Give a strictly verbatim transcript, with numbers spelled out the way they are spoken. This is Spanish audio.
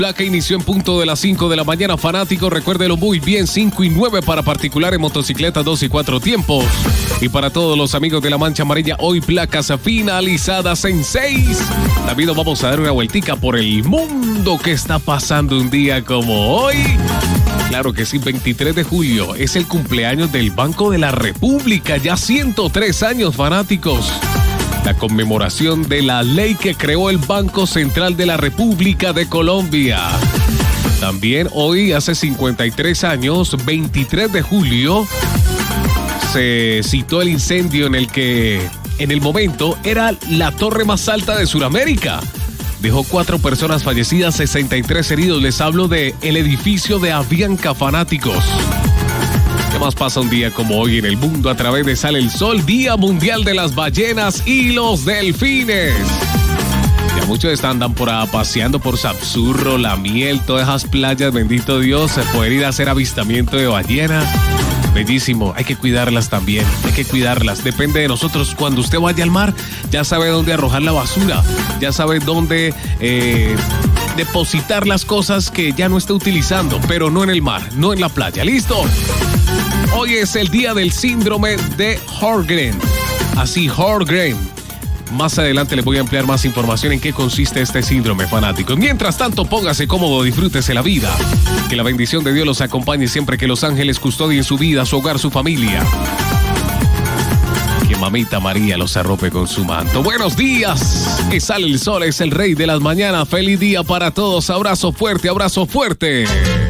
Placa inició en punto de las cinco de la mañana. Fanático, recuérdelo muy bien, cinco y nueve para particulares, motocicletas dos y cuatro tiempos. Y para todos los amigos de la Mancha Amarilla, hoy placas finalizadas en seis. También nos vamos a dar una vueltica por el mundo que está pasando un día como hoy. Claro que sí, veintitrés de julio es el cumpleaños del Banco de la República. Ya ciento tres años, fanáticos. La conmemoración de la ley que creó el Banco Central de la República de Colombia. También hoy, hace cincuenta y tres años, veintitrés de julio, se citó el incendio en el que, en el momento, era la torre más alta de Sudamérica. Dejó cuatro personas fallecidas, sesenta y tres heridos. Les hablo de el edificio de Avianca, fanáticos. ¿Qué más pasa un día como hoy en el mundo a través de Sale el Sol? Día Mundial de las Ballenas y los Delfines. Ya muchos andan por ahí paseando por Sapsurro, La Miel, todas esas playas, bendito Dios, se puede ir a hacer avistamiento de ballenas. Bellísimo, hay que cuidarlas también, hay que cuidarlas. Depende de nosotros. Cuando usted vaya al mar, ya sabe dónde arrojar la basura, ya sabe dónde eh, depositar las cosas que ya no está utilizando, pero no en el mar, no en la playa. ¿Listo? Hoy es el día del síndrome de Sjögren. Así, Sjögren. Más adelante les voy a ampliar más información en qué consiste este síndrome, fanáticos. Mientras tanto, póngase cómodo, disfrútese la vida. Que la bendición de Dios los acompañe siempre, que los ángeles custodien su vida, su hogar, su familia. Que Mamita María los arrope con su manto. Buenos días. Que Sale el Sol, es el rey de las mañanas. Feliz día para todos. Abrazo fuerte, abrazo fuerte.